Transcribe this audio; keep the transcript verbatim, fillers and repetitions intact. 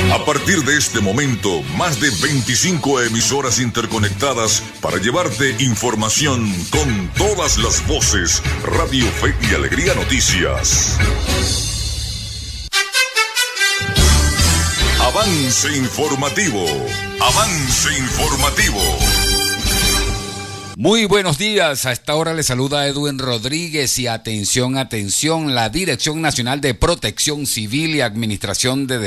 A partir de este momento, más de veinticinco emisoras interconectadas para llevarte información con todas las voces. Radio Fe y Alegría Noticias. Avance informativo. Avance informativo. Muy buenos días, a esta hora le saluda Edwin Rodríguez y atención, atención, la Dirección Nacional de Protección Civil y Administración de